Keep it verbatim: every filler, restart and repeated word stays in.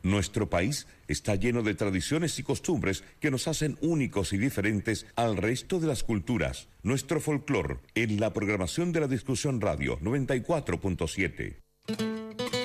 Nuestro país está lleno de tradiciones y costumbres que nos hacen únicos y diferentes al resto de las culturas. Nuestro folclor en la programación de la Discusión Radio noventa y cuatro punto siete.